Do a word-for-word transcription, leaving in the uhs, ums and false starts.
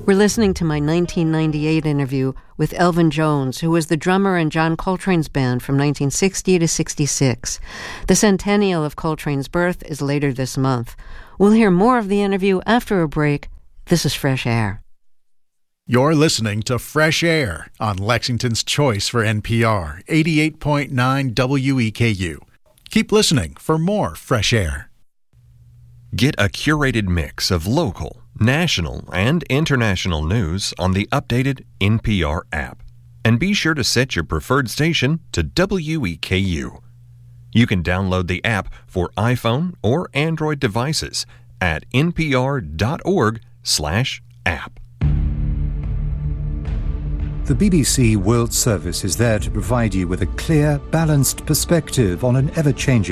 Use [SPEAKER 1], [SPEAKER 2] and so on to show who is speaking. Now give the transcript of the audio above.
[SPEAKER 1] We're listening to my nineteen ninety-eight interview with Elvin Jones, who was the drummer in John Coltrane's band from nineteen sixty to sixty-six. The centennial of Coltrane's birth is later this month. We'll hear more of the interview after a break. This is Fresh Air.
[SPEAKER 2] You're listening to Fresh Air on Lexington's Choice for N P R, eighty-eight point nine W E K U. Keep listening for more Fresh Air.
[SPEAKER 3] Get a curated mix of local, national, and international news on the updated N P R app. And be sure to set your preferred station to W E K U. You can download the app for iPhone or Android devices at npr.org slash app.
[SPEAKER 4] The B B C World Service is there to provide you with a clear, balanced perspective on an ever-changing